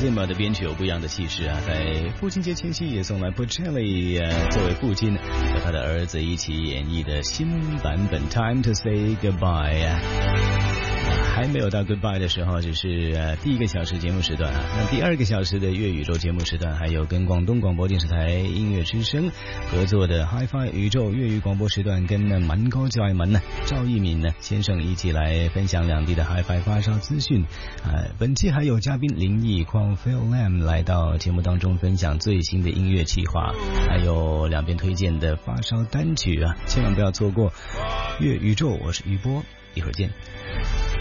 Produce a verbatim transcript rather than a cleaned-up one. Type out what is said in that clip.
Zimmer 的编曲有不一样的气势啊，在父亲节前夕也送来 Bocelli、呃、作为父亲和他的儿子一起演绎的新版本 Time to Say Goodbye。还没有到 Goodbye 的时候，只是、呃、第一个小时节目时段啊。那第二个小时的粤宇宙节目时段，还有跟广东广播电视台音乐之声合作的 Hi-Fi 宇宙粤语广播时段，跟呢民歌就爱民呢赵一敏呢先生一起来分享两地的 Hi-Fi 发烧资讯。呃，本期还有嘉宾林奕匡 Phil Lam 来到节目当中分享最新的音乐企划，还有两边推荐的发烧单曲啊，千万不要错过粤宇宙。我是于波，一会儿见。